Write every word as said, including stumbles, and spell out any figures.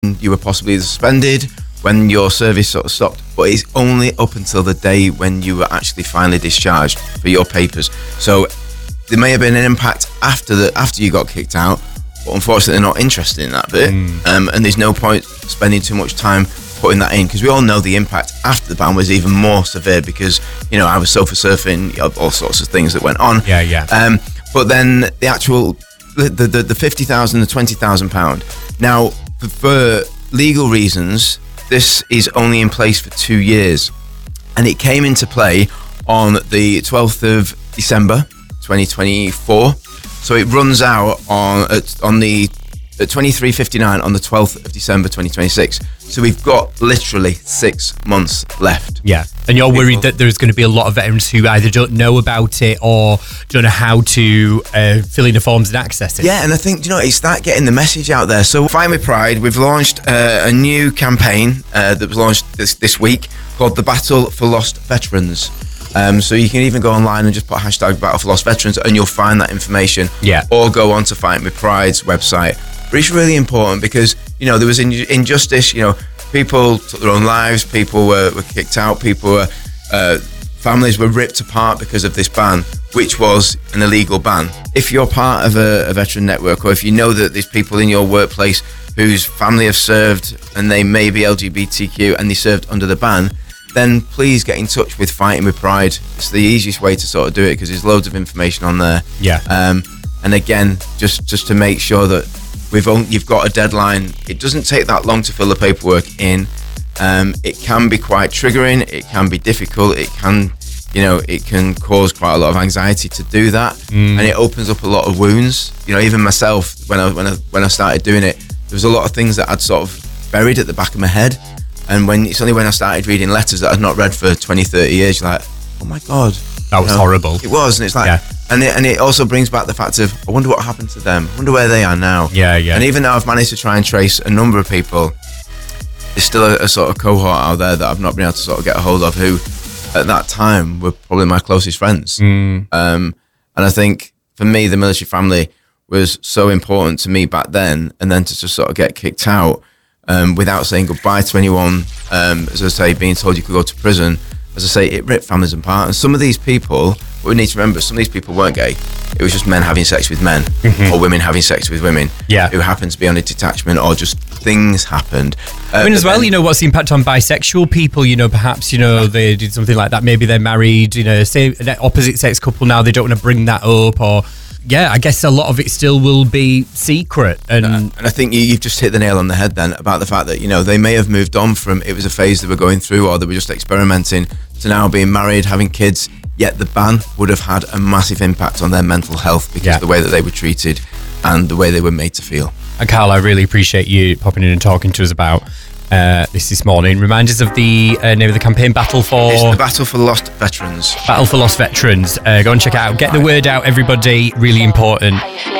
you were possibly suspended, when your service sort of stopped, but it's only up until the day when you were actually finally discharged for your papers. So there may have been an impact after the after you got kicked out, but unfortunately they're not interested in that bit. Mm. Um, and there's no point spending too much time putting that in, because we all know the impact after the ban was even more severe, because, you know, I was sofa surfing, all sorts of things that went on. Yeah, yeah. Um, but then the actual, the the, the fifty thousand, the twenty thousand pound. Now, for, for legal reasons, this is only in place for two years, and it came into play on the twelfth of December, twenty twenty-four. So it runs out on on the twenty-three fifty-nine on the twelfth of December, twenty twenty-six. So we've got literally six months left. Yeah, and you're worried that there's going to be a lot of veterans who either don't know about it or don't know how to uh, fill in the forms and access it. Yeah, and I think, you know, it's that getting the message out there. So Fight with Pride, we've launched uh, a new campaign uh, that was launched this, this week called The Battle for Lost Veterans. Um, so you can even go online and just put hashtag Battle for Lost Veterans and you'll find that information. Yeah. Or go on to Fight with Pride's website. But it's really important because, you know, there was in- injustice, you know, people took their own lives, people were, were kicked out, people were, uh, families were ripped apart because of this ban, which was an illegal ban. If you're part of a, a veteran network, or if you know that there's people in your workplace whose family have served and they may be L G B T Q and they served under the ban, then please get in touch with Fighting with Pride. It's the easiest way to sort of do it because there's loads of information on there. Yeah. Um, and again, just, just to make sure that we've only, you've got a deadline. It doesn't take that long to fill the paperwork in. Um, it can be quite triggering. It can be difficult. It can, you know, it can cause quite a lot of anxiety to do that, mm. and it opens up a lot of wounds. You know, even myself, when I when I when I started doing it, there was a lot of things that I'd sort of buried at the back of my head. And when it's only when I started reading letters that I'd not read for twenty, thirty years, you're like, oh my God. That was you know, horrible. It was, and it's like, yeah. and it, and it also brings back the fact of, I wonder what happened to them. I wonder where they are now. Yeah, yeah. And even though I've managed to try and trace a number of people, there's still a, a sort of cohort out there that I've not been able to sort of get a hold of who, at that time, were probably my closest friends. Mm. Um, and I think, for me, the military family was so important to me back then, and then to just sort of get kicked out um, without saying goodbye to anyone, um, as I say, being told you could go to prison, as I say, it ripped families apart. And some of these people, what we need to remember, some of these people weren't gay. It was just men having sex with men, mm-hmm. or women having sex with women, yeah. who happened to be on a detachment, or just things happened. Uh, I mean, as well, then, you know, what's the impact on bisexual people? You know, perhaps, you know, they did something like that. Maybe they're married, you know, say an opposite sex couple now, they don't want to bring that up, or... Yeah, I guess a lot of it still will be secret. And, uh, and I think you, you've just hit the nail on the head then about the fact that, you know, they may have moved on from it was a phase they were going through, or they were just experimenting, to now being married, having kids, yet the ban would have had a massive impact on their mental health because yeah. of the way that they were treated and the way they were made to feel. And Carl, I really appreciate you popping in and talking to us about uh, this this morning. Remind us of the uh, name of the campaign, Battle for... It's the Battle for Lost Veterans. Battle for Lost Veterans. Uh, go and check it out. Get the word out, everybody. Really important.